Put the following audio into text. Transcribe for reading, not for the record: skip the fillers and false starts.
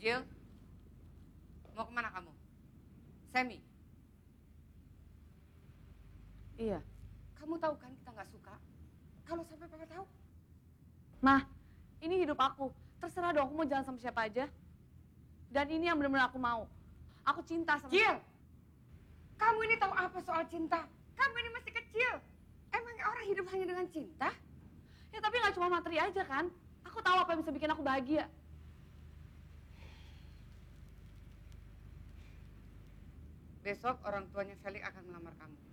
Jill, mau kemana kamu? Sammy? Iya. Kamu tahu kan kita nggak suka? Kalau sampai papa tahu? Mah, ini hidup aku. Terserah dong aku mau jalan sama siapa aja. Dan ini yang benar-benar aku mau. Aku cinta sama... Jill! Kamu ini tahu apa soal cinta? Kamu ini masih kecil. Emang orang hidup hanya dengan cinta? Ya tapi nggak cuma materi aja kan. Aku tahu apa yang bisa bikin aku bahagia. Besok orang tuanya Felix akan melamar kamu.